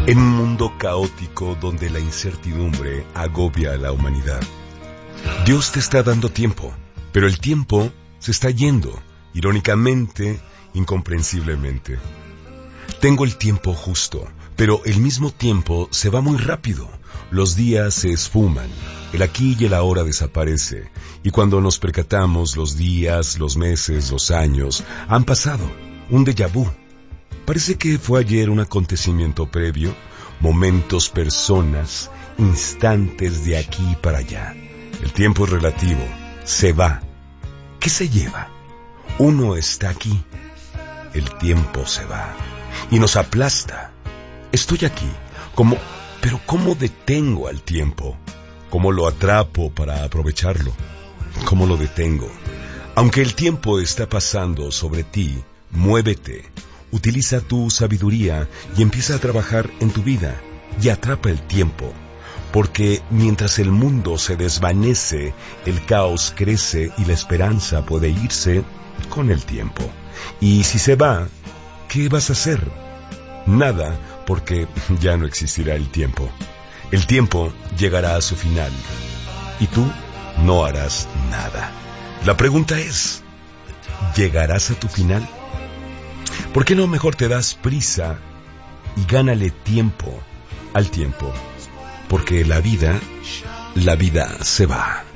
En un mundo caótico donde la incertidumbre agobia a la humanidad, Dios te está dando tiempo, pero el tiempo se está yendo, irónicamente, incomprensiblemente. Tengo el tiempo justo, pero el mismo tiempo se va muy rápido. Los días se esfuman, el aquí y el ahora desaparece, y cuando nos percatamos, los días, los meses, los años han pasado, un déjà vu. Parece que fue ayer un acontecimiento previo, momentos, personas, instantes de aquí para allá. El tiempo es relativo, se va. ¿Qué se lleva? Uno está aquí, el tiempo se va y nos aplasta. Estoy aquí, pero ¿cómo detengo al tiempo? ¿Cómo lo atrapo para aprovecharlo? ¿Cómo lo detengo? Aunque el tiempo está pasando sobre ti, muévete. Utiliza tu sabiduría y empieza a trabajar en tu vida y atrapa el tiempo, porque mientras el mundo se desvanece, el caos crece y la esperanza puede irse con el tiempo. Y si se va, ¿qué vas a hacer? Nada, porque ya no existirá el tiempo. El tiempo llegará a su final y tú no harás nada. La pregunta es, ¿llegarás a tu final? ¿Por qué no mejor te das prisa y gánale tiempo al tiempo? Porque la vida se va.